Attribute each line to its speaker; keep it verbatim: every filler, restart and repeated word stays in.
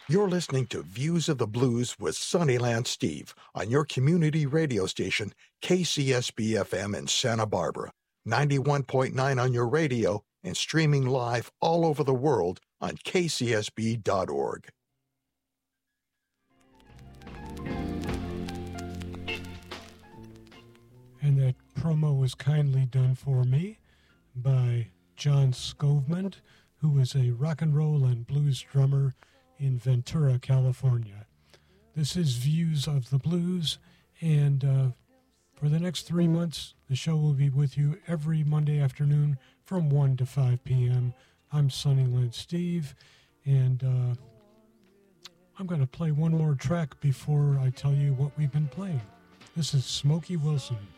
Speaker 1: You're listening to Views of the Blues with Sunnyland Steve on your community radio station, K C S B F M in Santa Barbara, ninety-one point nine on your radio, and streaming live all over the world on K C S B dot org.
Speaker 2: And that promo was kindly done for me by John Scovemond, who is a rock and roll and blues drummer in Ventura, California. This is Views of the Blues, and uh, for the next three months, the show will be with you every Monday afternoon from one to five p.m. I'm Sunnyland Steve, and uh, I'm going to play one more track before I tell you what we've been playing. This is Smokey Wilson.